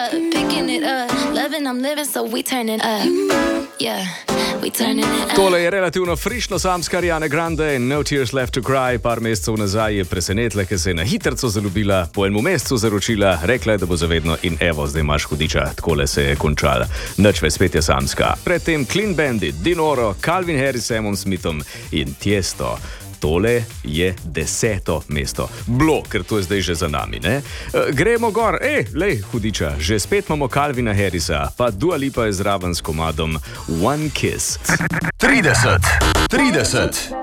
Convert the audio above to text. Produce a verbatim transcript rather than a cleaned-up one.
Tole je relativno frišno samska Ariane Grande, No Tears Left to Cry. Par mesecev nazaj je presenetila, ker se je na hitrco zaljubila, po enem mesecu zaročila, rekla je, da bo zavedno in evo, zdaj imaš hudiča, takole se je končala. Nič več, spet je samska. Predtem Clean Bandit, Dinoro, Calvin Harris s Samom Smithom in Tiesto. Tole je deseto mesto. Blo, ker to je zdaj že za nami, ne? E, gremo gor. Ej, lej, hudiča, že spet imamo Calvina Harrisa, pa Dua Lipa je zraven s komadom One Kiss. trideset, trideset.